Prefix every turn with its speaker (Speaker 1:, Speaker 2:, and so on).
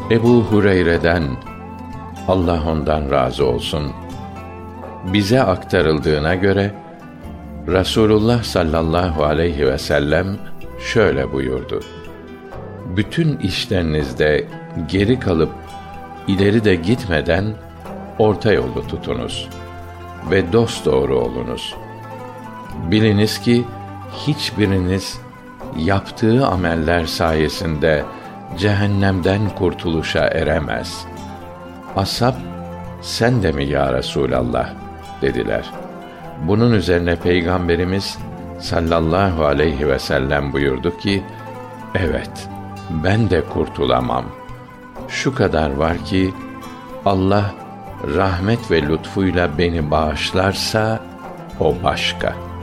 Speaker 1: Ebu Hureyre'den, Allah ondan razı olsun, bize aktarıldığına göre Rasulullah sallallahu aleyhi ve sellem şöyle buyurdu: bütün işlerinizde geri kalıp ileri de gitmeden orta yolu tutunuz ve dosdoğru olunuz. Biliniz ki hiçbiriniz yaptığı ameller sayesinde cehennemden kurtuluşa eremez. Ashab, sen de mi ya Resulallah dediler. Bunun üzerine Peygamberimiz sallallahu aleyhi ve sellem buyurdu ki, evet, ben de kurtulamam. Şu kadar var ki, Allah rahmet ve lütfuyla beni bağışlarsa o başka.